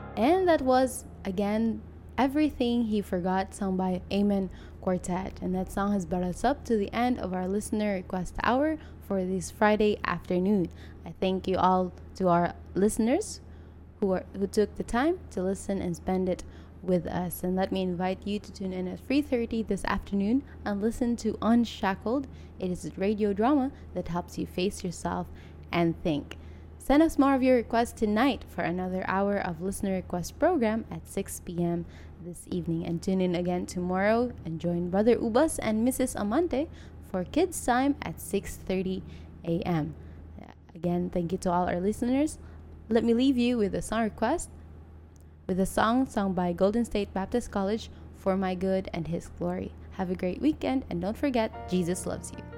And that was, again, Everything He Forgot, sung by Amen Quartet. And that song has brought us up to the end of our listener request hour for this Friday afternoon. I thank you all to our listeners who took the time to listen and spend it with us. And let me invite you to tune in at 3:30 this afternoon and listen to Unshackled. It is a radio drama that helps you face yourself and think. Send us more of your requests tonight for another hour of listener request program at 6 p.m. this evening. And tune in again tomorrow and join Brother Ubas and Mrs. Amante for Kids Time at 6:30 a.m. Again, thank you to all our listeners. Let me leave you with a song request, with a song sung by Golden State Baptist College, For My Good and His Glory. Have a great weekend, and don't forget, Jesus loves you.